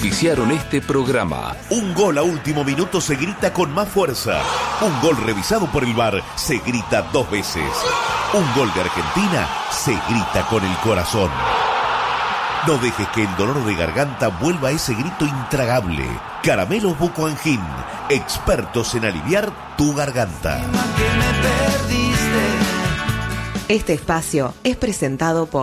auspiciaron este programa. Un gol a último minuto se grita con más fuerza. Un gol revisado por el VAR se grita 2 veces. Un gol de Argentina se grita con el corazón. No dejes que el dolor de garganta vuelva a ese grito intragable. Caramelos Buco Angin, expertos en aliviar tu garganta. Este espacio es presentado por